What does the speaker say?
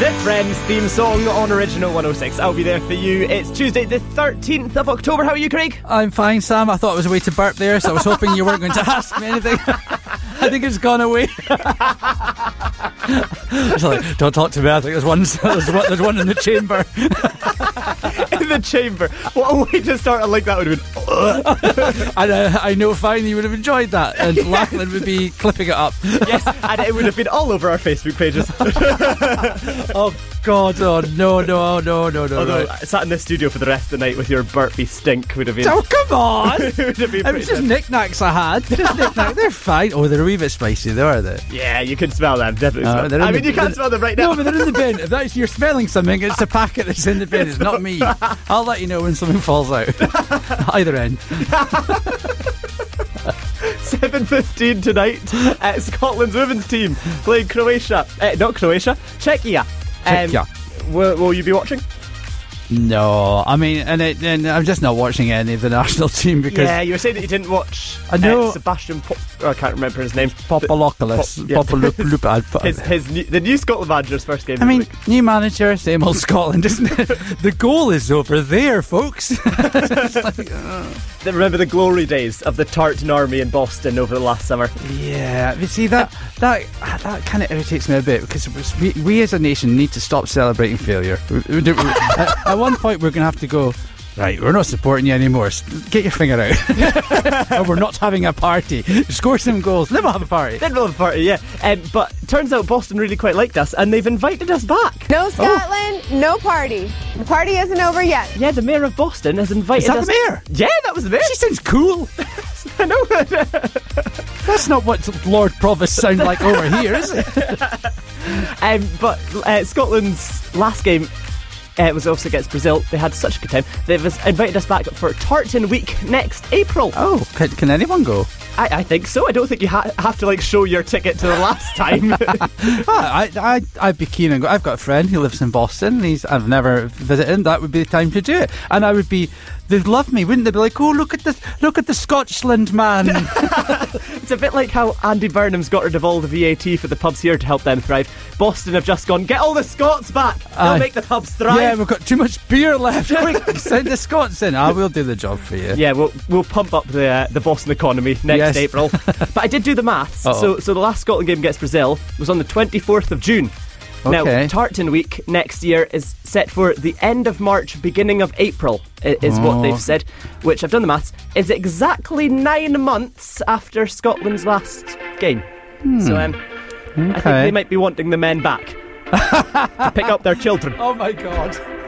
it, Friends theme song on Original 106. I'll be there for you. It's Tuesday the 13th of October. How are you, Craig? I'm fine, Sam. I thought it was a way to burp there, so I was hoping you weren't going to ask me anything. I think it's gone away. Like, don't talk to me. I think there's one in the chamber. In the chamber. What a way to start a link that would have been. And I know fine you would have enjoyed that, and Lachlan would be clipping it up. Yes, and it would have been all over our Facebook pages. Oh God, oh no. Although I sat in this studio for the rest of the night with your burpy stink would have been... Oh, come on! It would have been it was just knickknacks I had. Just knickknacks. They're fine. Oh, they're a wee bit spicy though, are they? Yeah, you can smell them, definitely smell them. I mean, you can't smell them right now. No, but they're in the bin. If you're smelling something, it's a packet that's in the bin. It's not me. I'll let you know when something falls out. Either end. 7:15 tonight. Scotland's women's team playing Croatia. Not Croatia, Czechia. Czechia. Will you be watching? No, I mean, and I'm just not watching any of the national team because... Yeah, you were saying that you didn't watch Sebastian I can't remember his name. Popolopoulos. The new Scotland manager's first game. I mean, new manager, same old Scotland, isn't it? The goal is over there, folks. Remember the glory days of the Tartan Army in Boston over the last summer? Yeah, but see, that kind of irritates me a bit because we as a nation need to stop celebrating failure. At one point, we're going to have to go, right, we're not supporting you anymore. Get your finger out. Or we're not having a party. Score some goals. Then we'll have a party. Yeah. But turns out Boston really quite liked us and they've invited us back. No Scotland, no party. The party isn't over yet. Yeah, the mayor of Boston has invited us. Is that the mayor? Yeah, that was the mayor. She sounds cool. I know. That's not what Lord Provost sound like over here, is it? But Scotland's last game was also against Brazil. They had such a good time. They've invited us back for Tartan Week next April. Oh, can anyone go? I think so. I don't think you have to show your ticket to the last time. I'd be keen on go. I've got a friend who lives in Boston. I've never visited. That would be the time to do it. And I would be. They'd love me, wouldn't they? Be like, oh, look at the Scotchland man. It's a bit like how Andy Burnham's got rid of all the VAT for the pubs here to help them thrive. Boston have just gone, get all the Scots back. They'll make the pubs thrive. Yeah, we've got too much beer left. Quick, send the Scots in. I will do the job for you. Yeah, we'll pump up the Boston economy next April. But I did do the maths. So the last Scotland game against Brazil was on the 24th of June. Okay. Now, Tartan Week next year is set for the end of March, beginning of April, is what they've said, which I've done the maths, is exactly 9 months after Scotland's last game. So I think they might be wanting the men back to pick up their children. Oh my God.